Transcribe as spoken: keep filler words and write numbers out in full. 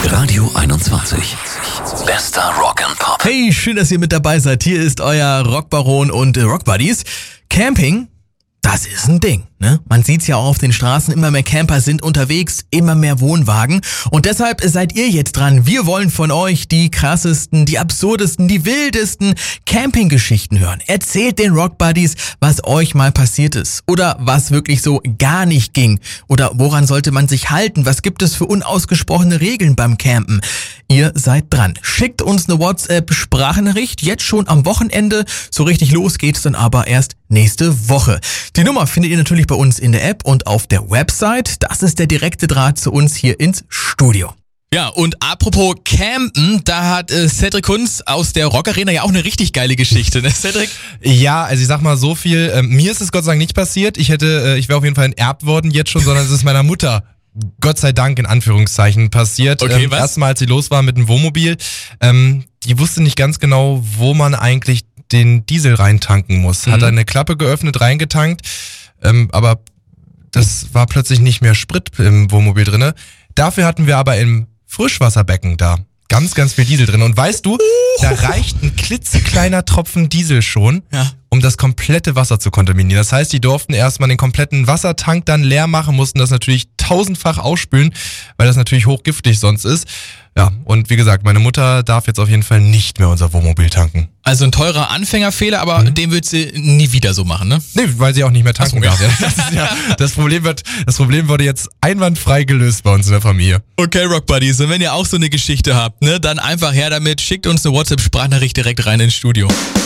Radio einundzwanzig. Bester Rock and Pop. Hey, schön, dass ihr mit dabei seid. Hier ist euer Rockbaron und äh, Rockbuddies. Camping, das ist ein Ding, ne? Man sieht's ja auch auf den Straßen, immer mehr Camper sind unterwegs, immer mehr Wohnwagen. Und deshalb seid ihr jetzt dran. Wir wollen von euch die krassesten, die absurdesten, die wildesten Campinggeschichten hören. Erzählt den Rockbuddies, was euch mal passiert ist. Oder was wirklich so gar nicht ging. Oder woran sollte man sich halten? Was gibt es für unausgesprochene Regeln beim Campen? Ihr seid dran. Schickt uns eine WhatsApp-Sprachnachricht, jetzt schon am Wochenende. So richtig los geht's dann aber erst nächste Woche. Die Nummer findet ihr natürlich bei uns in der App und auf der Website. Das ist der direkte Draht zu uns hier ins Studio. Ja, und apropos Campen, da hat äh, Cedric Kunz aus der Rock Arena ja auch eine richtig geile Geschichte, ne Cedric? Ja, also ich sag mal so viel, äh, mir ist es Gott sei Dank nicht passiert. Ich hätte, äh, ich wäre auf jeden Fall enterbt worden jetzt schon, sondern es ist meiner Mutter Gott sei Dank in Anführungszeichen passiert. Okay, ähm, was? Erstmal, als sie los war mit dem Wohnmobil, ähm, die wusste nicht ganz genau, wo man eigentlich den Diesel reintanken muss. Mhm. Hat eine Klappe geöffnet, reingetankt, ähm, aber das war plötzlich nicht mehr Sprit im Wohnmobil drinne. Dafür hatten wir aber im Frischwasserbecken da ganz, ganz viel Diesel drin. Und weißt du, da reicht ein klitzekleiner Tropfen Diesel schon, Ja. um das komplette Wasser zu kontaminieren. Das heißt, die durften erstmal den kompletten Wassertank dann leer machen, mussten das natürlich tausendfach ausspülen, weil das natürlich hochgiftig sonst ist. Ja, und wie gesagt, meine Mutter darf jetzt auf jeden Fall nicht mehr unser Wohnmobil tanken. Also ein teurer Anfängerfehler, aber Mhm. den wird sie nie wieder so machen, ne? Nee, weil sie auch nicht mehr tanken Ach so, darf. Das, ist ja, das, Problem wird, das Problem wurde jetzt einwandfrei gelöst bei uns in der Familie. Okay, Rockbuddies, und wenn ihr auch so eine Geschichte habt, ne, dann einfach her damit, schickt uns eine WhatsApp-Sprachnachricht direkt rein ins Studio.